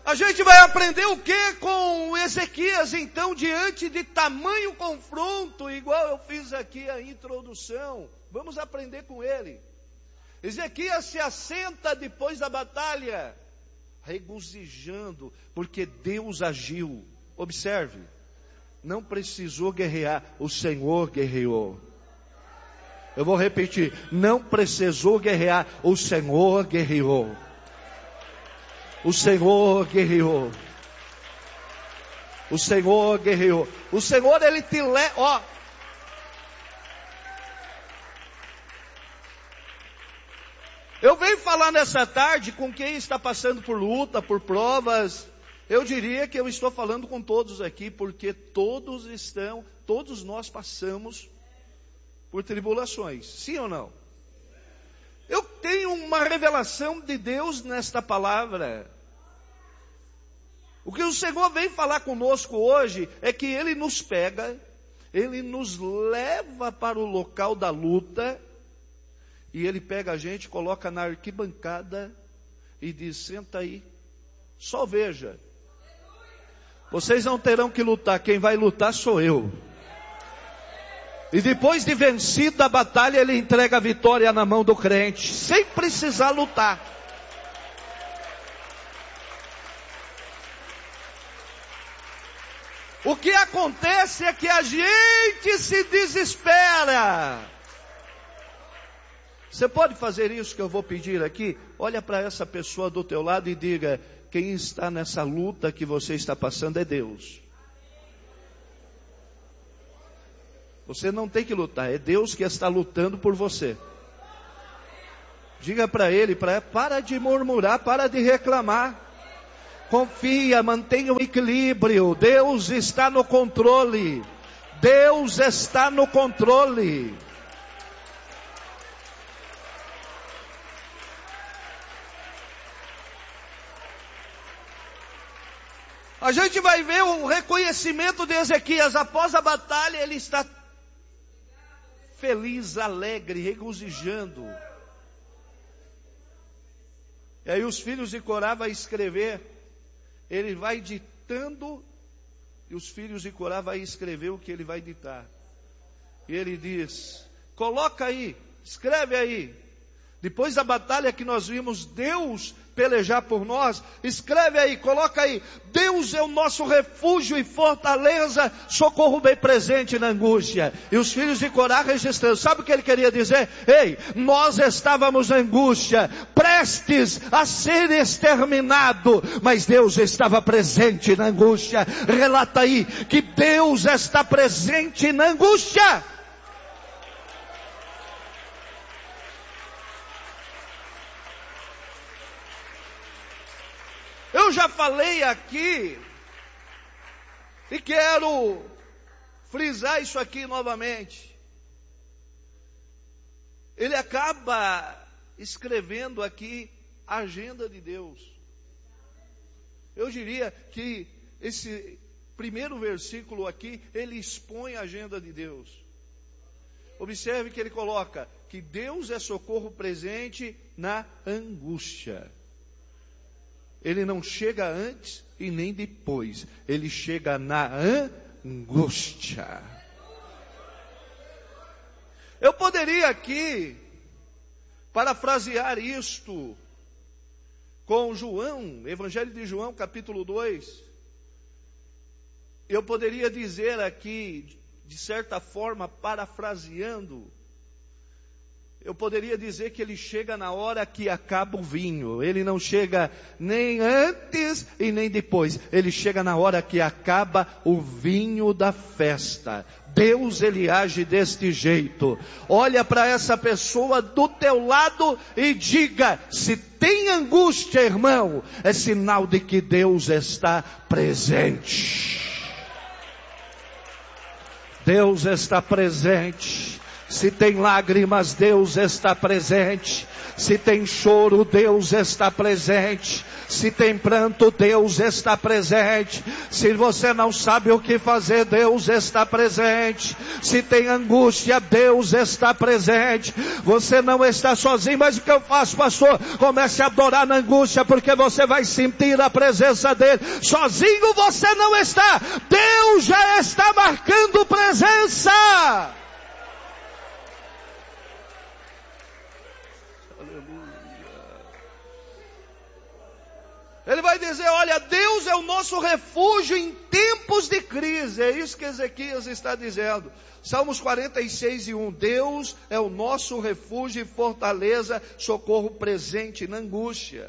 A gente vai aprender o que com Ezequias, então, diante de tamanho confronto, igual eu fiz aqui a introdução. Vamos aprender com ele. Ezequias se assenta depois da batalha, regozijando, porque Deus agiu. Observe, não precisou guerrear, o Senhor guerreou. Eu vou repetir, não precisou guerrear, o Senhor guerreou. O Senhor guerreou. O Senhor guerreou. O Senhor, Ele te leva, ó. Eu venho falar nessa tarde com quem está passando por luta, por provas. Eu diria que eu estou falando com todos aqui, porque todos nós passamos por tribulações. Sim ou não? Eu tenho uma revelação de Deus nesta palavra. O que o Senhor vem falar conosco hoje é que Ele nos pega, Ele nos leva para o local da luta, e Ele pega a gente, coloca na arquibancada e diz, senta aí, só veja. Vocês não terão que lutar, quem vai lutar sou eu. E depois de vencida a batalha, Ele entrega a vitória na mão do crente, sem precisar lutar. O que acontece é que a gente se desespera. Você pode fazer isso que eu vou pedir aqui? Olha para essa pessoa do teu lado e diga, quem está nessa luta que você está passando é Deus. Você não tem que lutar, é Deus que está lutando por você. Diga para ele, para de murmurar, para de reclamar. Confia, mantenha o equilíbrio. Deus está no controle. Deus está no controle. A gente vai ver o reconhecimento de Ezequias. Após a batalha, ele está feliz, alegre, regozijando. E aí os filhos de Corá vão escrever. Ele vai ditando, e os filhos de Corá vão escrever o que ele vai ditar. E ele diz, coloca aí, escreve aí. Depois da batalha que nós vimos Deus pelejar por nós, escreve aí, coloca aí. Deus é o nosso refúgio e fortaleza, socorro bem presente na angústia. E os filhos de Corá registrando. Sabe o que ele queria dizer? Ei, nós estávamos na angústia, prestes a ser exterminado, mas Deus estava presente na angústia. Relata aí que Deus está presente na angústia. Eu já falei aqui, e quero frisar isso aqui novamente. Ele acaba escrevendo aqui a agenda de Deus. Eu diria que esse primeiro versículo aqui, ele expõe a agenda de Deus. Observe que ele coloca que Deus é socorro presente na angústia. Ele não chega antes e nem depois. Ele chega na angústia. Eu poderia aqui parafrasear isto com João, Evangelho de João, capítulo 2. Eu poderia dizer aqui, de certa forma, parafraseando, eu poderia dizer que ele chega na hora que acaba o vinho. Ele não chega nem antes e nem depois. Ele chega na hora que acaba o vinho da festa. Deus, ele age deste jeito. Olha para essa pessoa do teu lado e diga, se tem angústia, irmão, é sinal de que Deus está presente. Deus está presente. Se tem lágrimas, Deus está presente. Se tem choro, Deus está presente. Se tem pranto, Deus está presente. Se você não sabe o que fazer, Deus está presente. Se tem angústia, Deus está presente. Você não está sozinho, mas o que eu faço, pastor? Comece a adorar na angústia, porque você vai sentir a presença dele. Sozinho você não está. Deus já está marcando presença. Ele vai dizer, olha, Deus é o nosso refúgio em tempos de crise. É isso que Ezequias está dizendo. Salmos 46:1. Deus é o nosso refúgio e fortaleza, socorro presente na angústia.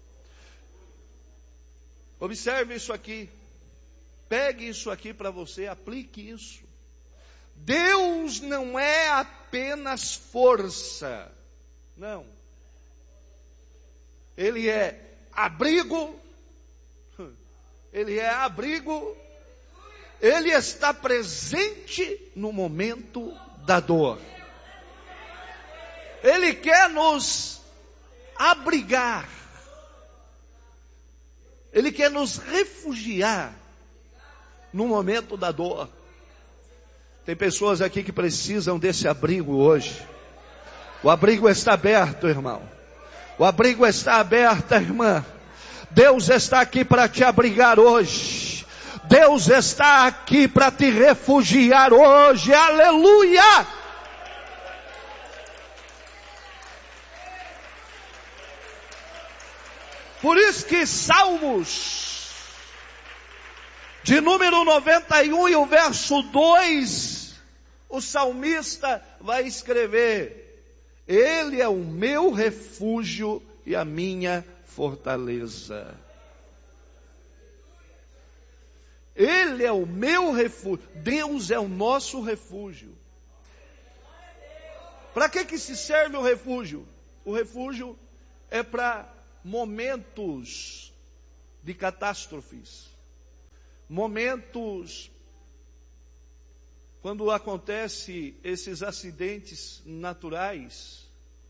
Observe isso aqui. Pegue isso aqui para você, aplique isso. Deus não é apenas força. Não. Ele é abrigo, Ele é abrigo, Ele está presente no momento da dor. Ele quer nos abrigar, Ele quer nos refugiar no momento da dor. Tem pessoas aqui que precisam desse abrigo hoje. O abrigo está aberto, irmão. O abrigo está aberto, irmã. Deus está aqui para te abrigar hoje. Deus está aqui para te refugiar hoje. Aleluia! Por isso que Salmos, de número 91 e o verso 2, o salmista vai escrever: Ele é o meu refúgio e a minha fortaleza. Ele é o meu refúgio. Deus é o nosso refúgio. Para que se serve o refúgio? O refúgio é para momentos de catástrofes. Momentos quando acontecem esses acidentes naturais,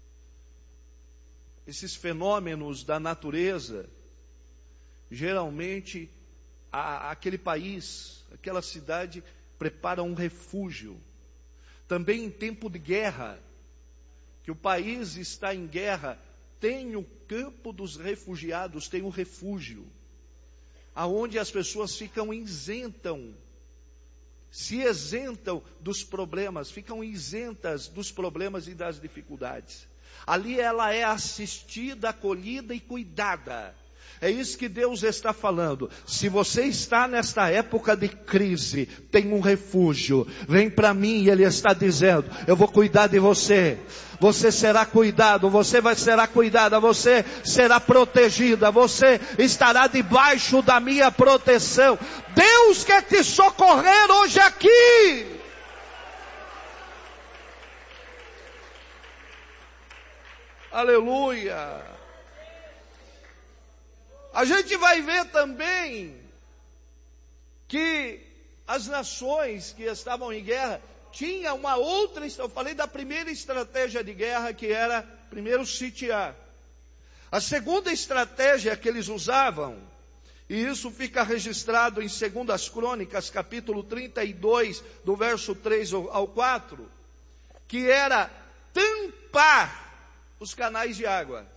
esses fenômenos da natureza, geralmente aquele país, aquela cidade prepara um refúgio. Também em tempo de guerra, que o país está em guerra, tem o campo dos refugiados, tem o refúgio, aonde as pessoas ficam se isentam dos problemas, ficam isentas dos problemas e das dificuldades. Ali ela é assistida, acolhida e cuidada. É isso que Deus está falando. Se você está nesta época de crise, tem um refúgio, vem para mim, e Ele está dizendo, eu vou cuidar de você. Você será cuidado, será cuidada, você será protegida, você estará debaixo da minha proteção. Deus quer te socorrer hoje aqui. Aleluia. A gente vai ver também que as nações que estavam em guerra tinha uma outra, eu falei da primeira estratégia de guerra, que era primeiro sitiar. A segunda estratégia que eles usavam, e isso fica registrado em 2 Crônicas, capítulo 32, do verso 3 ao 4, que era tampar os canais de água.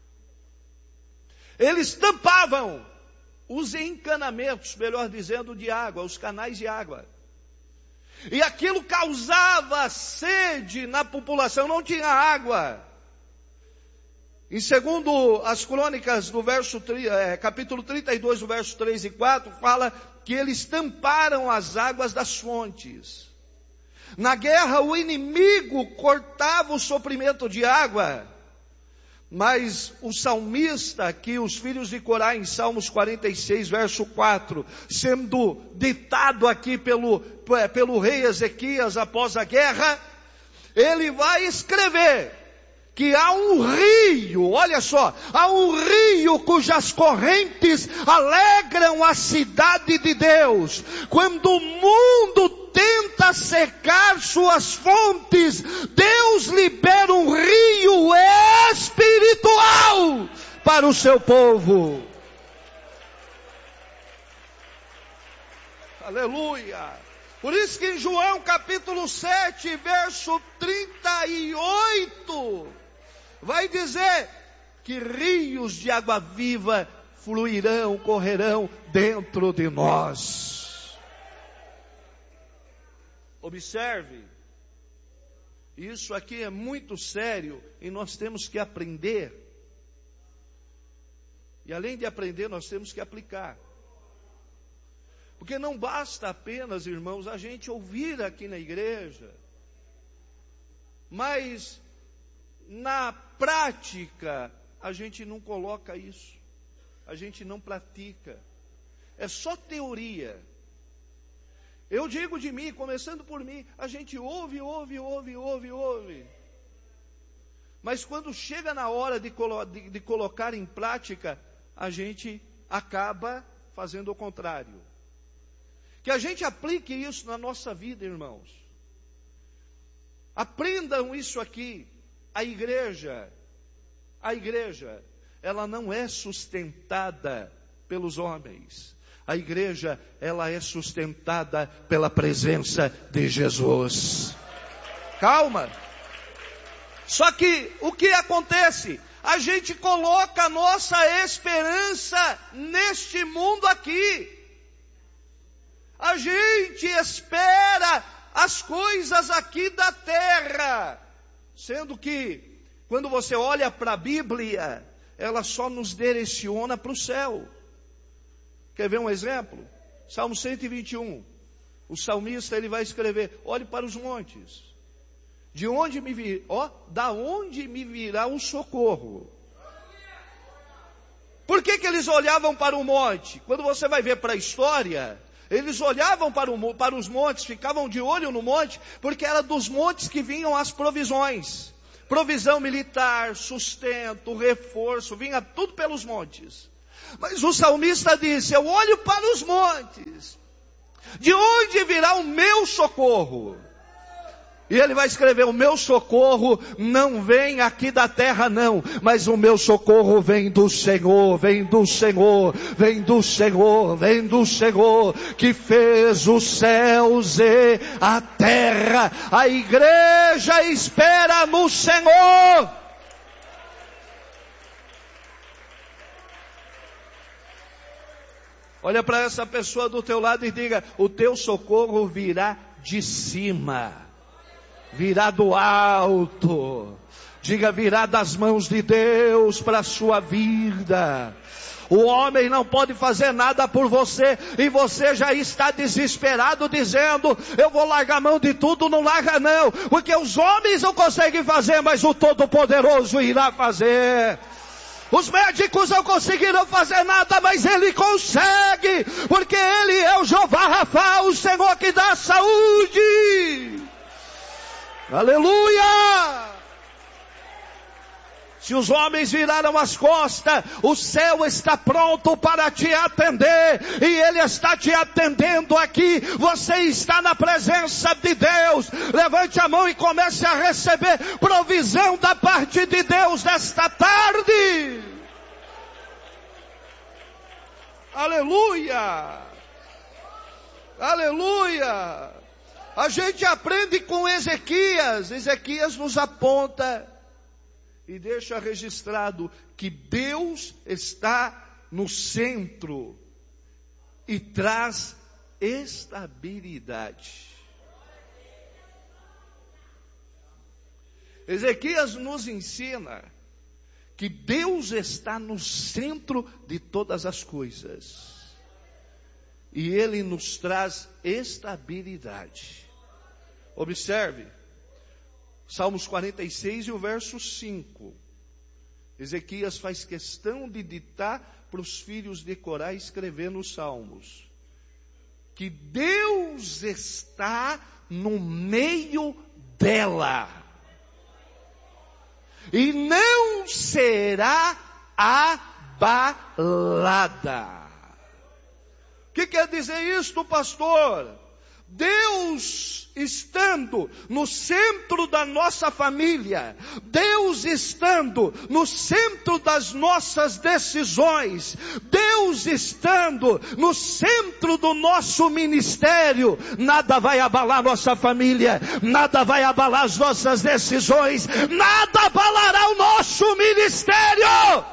Eles tampavam os encanamentos, melhor dizendo, de água, os canais de água. E aquilo causava sede na população, não tinha água. Em segundo as crônicas do capítulo 32, do verso 3 e 4, fala que eles tamparam as águas das fontes. Na guerra o inimigo cortava o suprimento de água, mas o salmista, aqui os filhos de Corá, em Salmos 46, verso 4, sendo ditado aqui pelo rei Ezequias após a guerra, ele vai escrever que há um rio, olha só, há um rio cujas correntes alegram a cidade de Deus. Quando o mundo tenta para secar suas fontes, Deus libera um rio espiritual para o seu povo. Aleluia! Por isso que em João capítulo 7, verso 38, vai dizer que rios de água viva fluirão, correrão dentro de nós. Observe, isso aqui é muito sério e nós temos que aprender. E além de aprender, nós temos que aplicar. Porque não basta apenas, irmãos, a gente ouvir aqui na igreja, mas na prática a gente não coloca isso, a gente não pratica, é só teoria. Eu digo de mim, começando por mim, a gente ouve, mas quando chega na hora de colocar em prática, a gente acaba fazendo o contrário. Que a gente aplique isso na nossa vida, irmãos. Aprendam isso aqui. A igreja, ela não é sustentada pelos homens. A igreja, ela é sustentada pela presença de Jesus. Calma. Só que o que acontece? A gente coloca a nossa esperança neste mundo aqui. A gente espera as coisas aqui da terra, sendo que, quando você olha para a Bíblia, ela só nos direciona para o céu. Quer ver um exemplo? Salmo 121, o salmista ele vai escrever, olhe para os montes, da onde me virá o socorro? Por que eles olhavam para o monte? Quando você vai ver para a história, eles olhavam para os montes, ficavam de olho no monte, porque era dos montes que vinham as provisões. Provisão militar, sustento, reforço, vinha tudo pelos montes. Mas o salmista disse, eu olho para os montes, de onde virá o meu socorro? E ele vai escrever, o meu socorro não vem aqui da terra não, mas o meu socorro vem do Senhor, vem do Senhor, vem do Senhor, vem do Senhor, que fez os céus e a terra. A igreja espera no Senhor. Olha para essa pessoa do teu lado e diga, o teu socorro virá de cima. Virá do alto, diga, virá das mãos de Deus para a sua vida. O homem não pode fazer nada por você, e você já está desesperado dizendo, eu vou largar a mão de tudo. Não larga não, porque os homens não conseguem fazer, mas o Todo-Poderoso irá fazer. Os médicos não conseguiram fazer nada, mas Ele consegue, porque Ele é o Jeová Rafa, o Senhor que dá saúde. Aleluia! Se os homens viraram as costas, o céu está pronto para te atender, e Ele está te atendendo aqui. Você está na presença de Deus. Levante a mão e comece a receber provisão da parte de Deus nesta tarde. Aleluia! Aleluia! A gente aprende com Ezequias. Ezequias nos aponta e deixa registrado que Deus está no centro e traz estabilidade. Ezequias nos ensina que Deus está no centro de todas as coisas. E Ele nos traz estabilidade. Observe, Salmos 46 e o verso 5. Ezequias faz questão de ditar para os filhos de Corá escrever nos Salmos, que Deus está no meio dela, e não será abalada. O que quer dizer isto, pastor? Deus estando no centro da nossa família, Deus estando no centro das nossas decisões, Deus estando no centro do nosso ministério, nada vai abalar nossa família, nada vai abalar as nossas decisões, nada abalará o nosso ministério.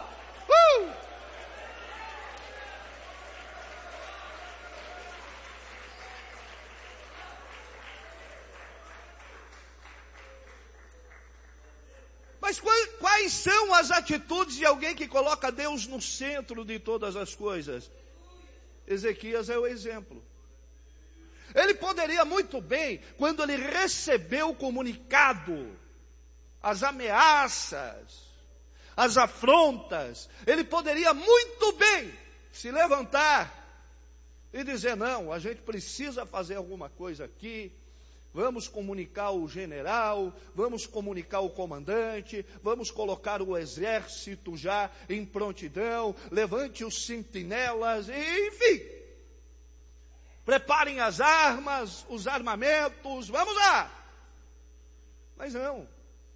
Mas quais são as atitudes de alguém que coloca Deus no centro de todas as coisas? Ezequias é o exemplo. Ele poderia muito bem, quando ele recebeu o comunicado, as ameaças, as afrontas, ele poderia muito bem se levantar e dizer: não, a gente precisa fazer alguma coisa aqui. Vamos comunicar o general, vamos comunicar o comandante, vamos colocar o exército já em prontidão, levante os sentinelas, enfim. Preparem as armas, os armamentos, vamos lá. Mas não.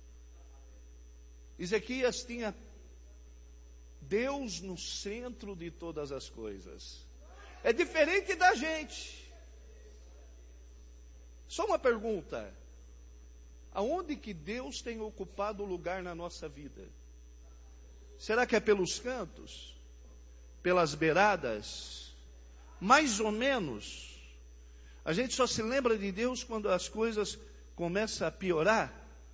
Ezequias tinha Deus no centro de todas as coisas. É diferente da gente. Só uma pergunta: aonde que Deus tem ocupado o lugar na nossa vida? Será que é pelos cantos? Pelas beiradas? Mais ou menos. A gente só se lembra de Deus quando as coisas começam a piorar.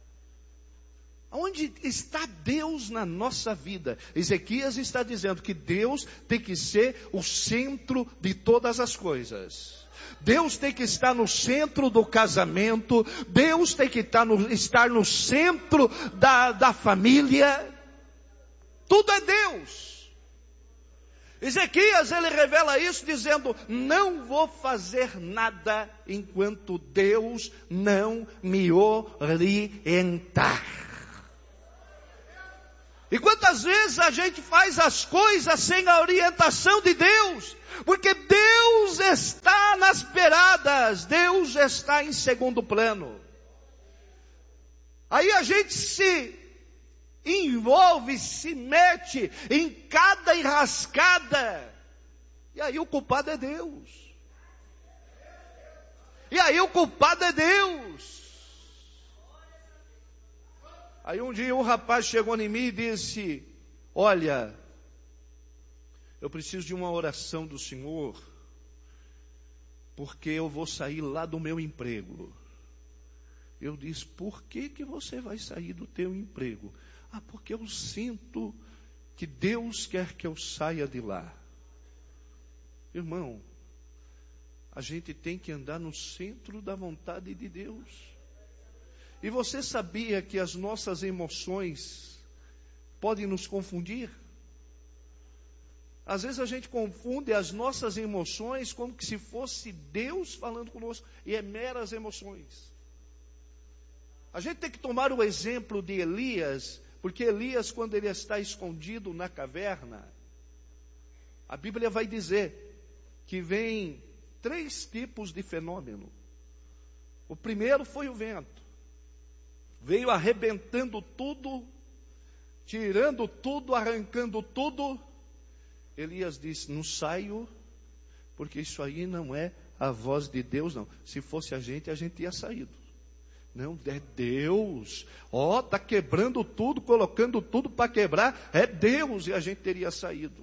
Aonde está Deus na nossa vida? Ezequias está dizendo que Deus tem que ser o centro de todas as coisas. Deus tem que estar no centro do casamento, Deus tem que estar no centro da família, tudo é Deus. Ezequias, ele revela isso dizendo: não vou fazer nada enquanto Deus não me orientar. E quantas vezes a gente faz as coisas sem a orientação de Deus? Porque Deus está nas beiradas, Deus está em segundo plano. Aí a gente se envolve, se mete em cada enrascada. E aí o culpado é Deus. Aí um dia um rapaz chegou em mim e disse: olha, eu preciso de uma oração do Senhor, porque eu vou sair lá do meu emprego. Eu disse: por que você vai sair do teu emprego? Ah, porque eu sinto que Deus quer que eu saia de lá. Irmão, a gente tem que andar no centro da vontade de Deus. E você sabia que as nossas emoções podem nos confundir? Às vezes a gente confunde as nossas emoções como que se fosse Deus falando conosco, e é meras emoções. A gente tem que tomar o exemplo de Elias, porque Elias, quando ele está escondido na caverna, a Bíblia vai dizer que vem 3 tipos de fenômeno. O primeiro foi o vento. Veio arrebentando tudo, tirando tudo, arrancando tudo. Elias disse: não saio, porque isso aí não é a voz de Deus, não. Se fosse a gente ia saído. Não, é Deus. Está quebrando tudo, colocando tudo para quebrar. É Deus, e a gente teria saído.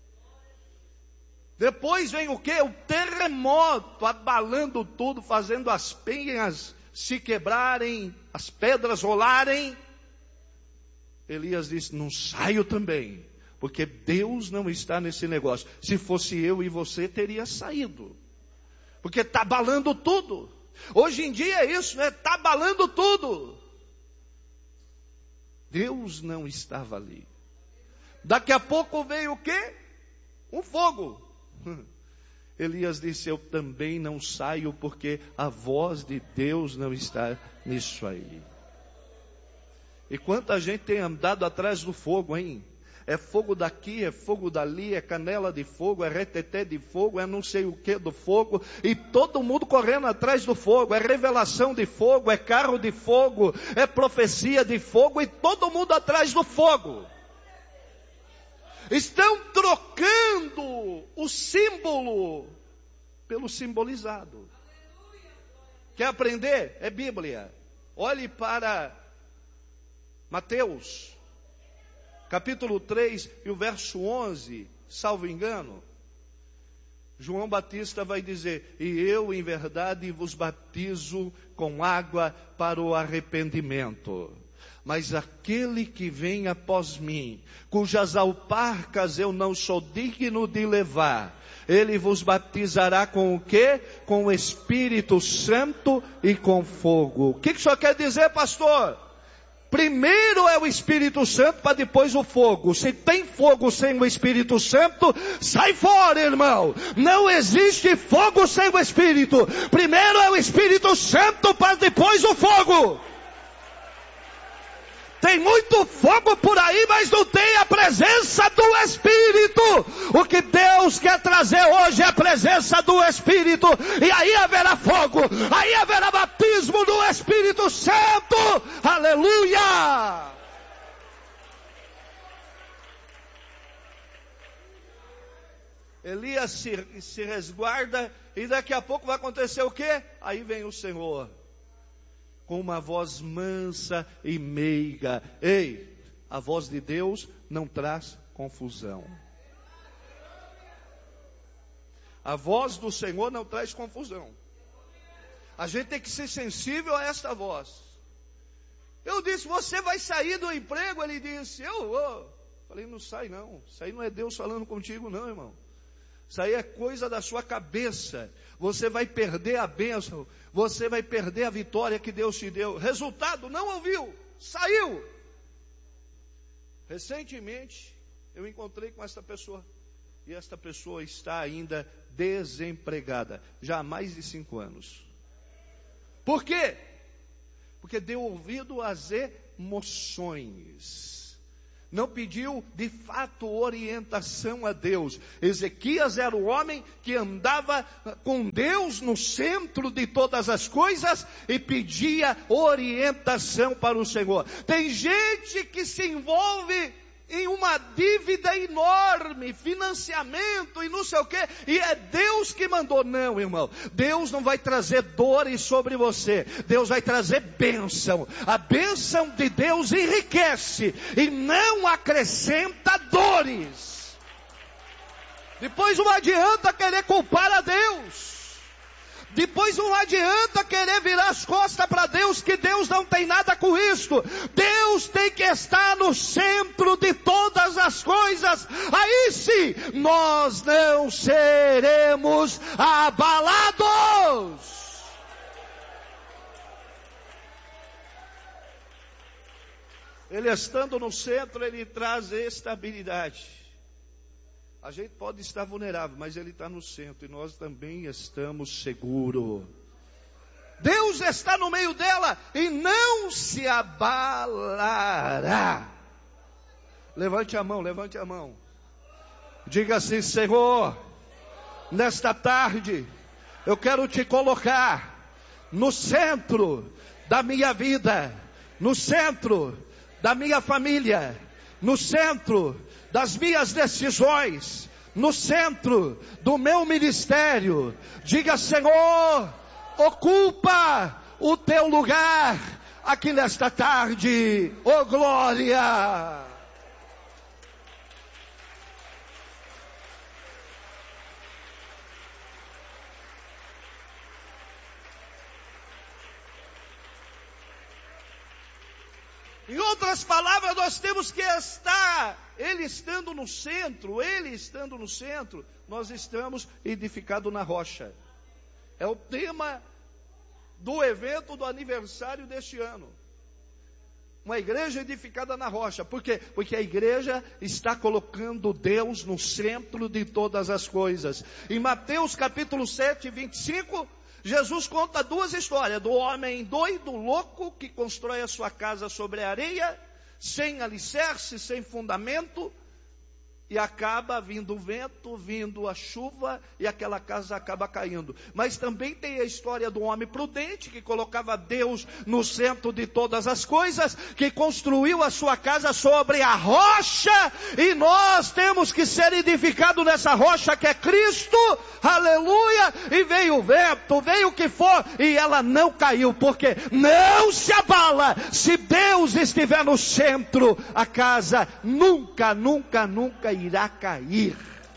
Depois vem o quê? O terremoto, abalando tudo, fazendo as penhas se quebrarem, as pedras rolarem. Elias disse: não saio também, porque Deus não está nesse negócio. Se fosse eu e você, teria saído, porque está abalando tudo. Hoje em dia é isso, né? Está abalando tudo. Deus não estava ali. Daqui a pouco veio o quê? Um fogo. Elias disse: eu também não saio, porque a voz de Deus não está nisso aí. E quanta gente tem andado atrás do fogo, hein? é fogo daqui, é fogo dali, é canela de fogo, é reteté de fogo, é não sei o que do fogo, e todo mundo correndo atrás do fogo, é revelação de fogo, é carro de fogo, é profecia de fogo, e todo mundo atrás do fogo. Estão trocando o símbolo pelo simbolizado. Quer aprender? É Bíblia. Olhe para Mateus, capítulo 3 e o verso 11, salvo engano. João Batista vai dizer: e eu em verdade vos batizo com água para o arrependimento. Mas aquele que vem após mim, cujas alparcas eu não sou digno de levar, ele vos batizará com o quê? Com o Espírito Santo e com fogo. O que isso quer dizer, pastor? Primeiro é o Espírito Santo, para depois o fogo. Se tem fogo sem o Espírito Santo, sai fora, irmão. Não existe fogo sem o Espírito. Primeiro é o Espírito Santo, para depois o fogo. Tem muito fogo por aí, mas não tem a presença do Espírito. O que Deus quer trazer hoje é a presença do Espírito. E aí haverá fogo. Aí haverá batismo do Espírito Santo. Aleluia! Elias se resguarda e daqui a pouco vai acontecer o quê? Aí vem o Senhor com uma voz mansa e meiga. Ei, a voz de Deus não traz confusão. A voz do Senhor não traz confusão. A gente tem que ser sensível a esta voz. Eu disse: você vai sair do emprego? Ele disse: eu vou. Falei: não sai não. Isso aí não é Deus falando contigo não, irmão. Isso aí é coisa da sua cabeça. Você vai perder a bênção. Você vai perder a vitória que Deus te deu. Resultado, não ouviu. Saiu. Recentemente, eu encontrei com esta pessoa. E esta pessoa está ainda desempregada. Já há mais de 5 anos. Por quê? Porque deu ouvido às emoções. Não pediu de fato orientação a Deus. Ezequias era o homem que andava com Deus no centro de todas as coisas e pedia orientação para o Senhor. Tem gente que se envolve em uma dívida enorme, financiamento e não sei o que, e é Deus que mandou. Não, irmão, Deus não vai trazer dores sobre você, Deus vai trazer bênção. A bênção de Deus enriquece e não acrescenta dores. Depois não adianta querer culpar a Deus. Depois não adianta querer virar as costas para Deus, que Deus não tem nada com isto. Deus tem que estar no centro de todas as coisas. Aí sim, nós não seremos abalados. Ele estando no centro, ele traz estabilidade. A gente pode estar vulnerável, mas Ele está no centro e nós também estamos seguros. Deus está no meio dela e não se abalará. Levante a mão, levante a mão. Diga assim: Senhor, nesta tarde eu quero te colocar no centro da minha vida, no centro da minha família, no centro das minhas decisões, no centro do meu ministério. Diga: Senhor, ocupa o teu lugar aqui nesta tarde. Oh glória! Em outras palavras, nós temos que estar, Ele estando no centro, nós estamos edificados na rocha. É o tema do evento do aniversário deste ano. Uma igreja edificada na rocha. Por quê? Porque a igreja está colocando Deus no centro de todas as coisas. Em Mateus capítulo 7, 25... Jesus conta 2 histórias, do homem doido, louco, que constrói a sua casa sobre a areia, sem alicerce, sem fundamento, E acaba vindo o vento, vindo a chuva, e aquela casa acaba caindo. Mas também tem a história do homem prudente, que colocava Deus no centro de todas as coisas, que construiu a sua casa sobre a rocha, e nós temos que ser edificados nessa rocha que é Cristo, aleluia, e veio o vento, veio o que for, e ela não caiu, porque não se abala. Se Deus estiver no centro, a casa nunca irá cair.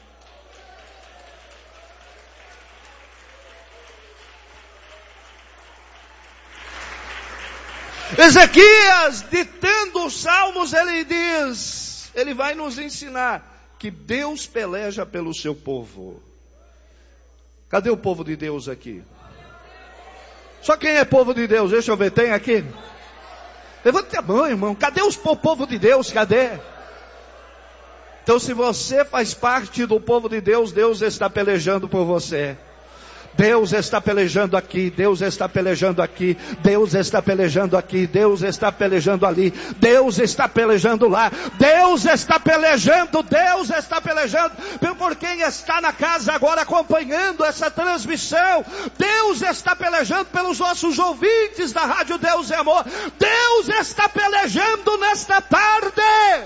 Ezequias, ditando os salmos, ele vai nos ensinar que Deus peleja pelo seu povo. Cadê o povo de Deus aqui? Só quem é povo de Deus? Deixa eu ver, tem aqui? Levante a mão, irmão. Cadê o povo de Deus? Cadê? Então, se você faz parte do povo de Deus, Deus está pelejando por você. Deus está pelejando aqui, Deus está pelejando aqui, Deus está pelejando aqui, Deus está pelejando ali, Deus está pelejando lá, Deus está pelejando por quem está na casa agora acompanhando essa transmissão. Deus está pelejando pelos nossos ouvintes da Rádio Deus é Amor. Deus está pelejando nesta tarde.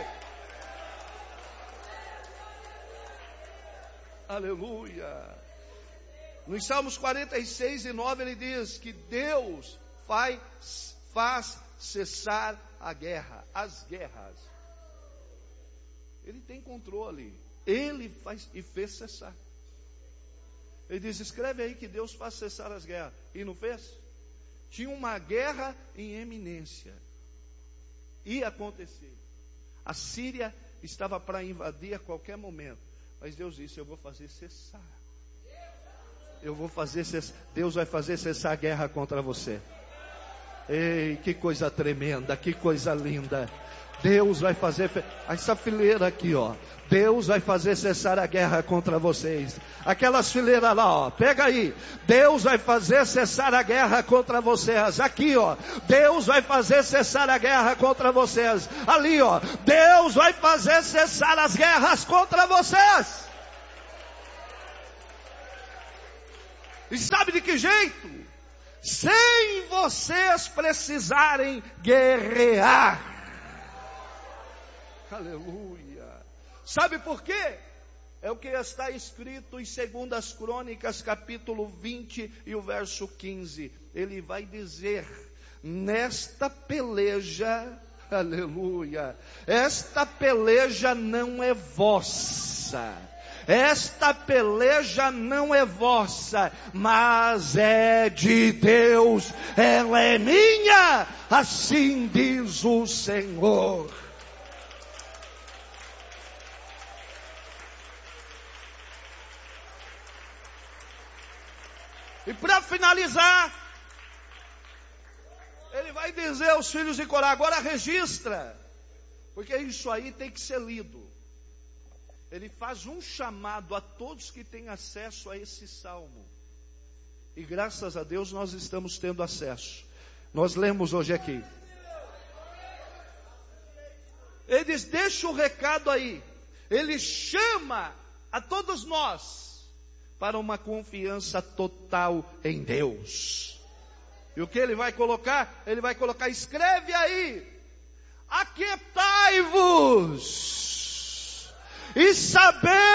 Aleluia. Nos Salmos 46 e 9 ele diz que Deus faz cessar a guerra, as guerras. Ele tem controle. Ele faz e fez cessar. Ele diz, escreve aí que Deus faz cessar as guerras. E não fez? Tinha uma guerra em eminência. Ia acontecer. A Síria estava para invadir a qualquer momento. Mas Deus disse, eu vou fazer cessar. Deus vai fazer cessar a guerra contra você. Ei, que coisa tremenda, que coisa linda. Deus vai fazer, essa fileira aqui, ó. Deus vai fazer cessar a guerra contra vocês. Aquelas fileiras lá, ó. Pega aí. Deus vai fazer cessar a guerra contra vocês. Aqui, ó. Deus vai fazer cessar a guerra contra vocês. Ali, ó. Deus vai fazer cessar as guerras contra vocês. E sabe de que jeito? Sem vocês precisarem guerrear. Aleluia. Sabe por quê? É o que está escrito em 2 Crônicas, capítulo 20 e o verso 15. Ele vai dizer, nesta peleja, aleluia, esta peleja não é vossa. Esta peleja não é vossa, mas é de Deus, ela é minha, assim diz o Senhor. E para finalizar, ele vai dizer aos filhos de Corá, agora registra, porque isso aí tem que ser lido. Ele faz um chamado a todos que têm acesso a esse salmo. E graças a Deus nós estamos tendo acesso. Nós lemos hoje aqui. Ele diz, deixa o recado aí. Ele chama a todos nós para uma confiança total em Deus. E o que ele vai colocar? Ele vai colocar, escreve aí. Aquietai-vos. E saber